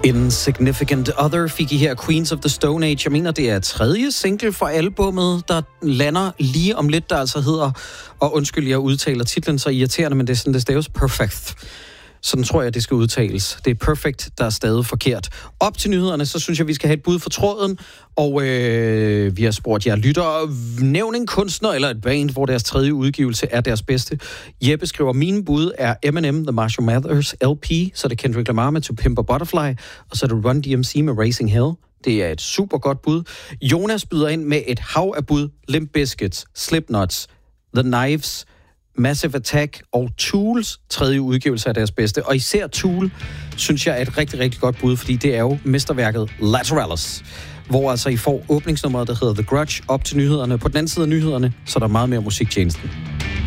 Insignificant Other fik I her Queens of the Stone Age. Jeg mener, det er tredje single fra albummet, der lander lige om lidt, der altså hedder, og undskyld, jeg udtaler titlen så irriterende, men det er sådan, det staves Perfect. Sådan tror jeg, det skal udtales. Det er Perfect, der er stadig forkert. Op til nyhederne, så synes jeg, vi skal have et bud for tråden, og vi har spurgt jer lyttere. Nævn en kunstner eller et band, hvor deres tredje udgivelse er deres bedste. Jeppe skriver, mine bud er Eminem, The Marshall Mathers LP, så er det Kendrick Lamar med To Pimp a Butterfly, og så er det Run DMC med Raising Hell. Det er et super godt bud. Jonas byder ind med et hav af bud. Limp Bizkit, Slipknots, The Knives, Massive Attack og Tools tredje udgivelse af deres bedste. Og især Tool, synes jeg er et rigtig, rigtig godt bud, fordi det er jo mesterværket Lateralus, hvor altså I får åbningsnummeret, der hedder The Grudge, op til nyhederne. På den anden side af nyhederne, så er der meget mere musiktjenesten.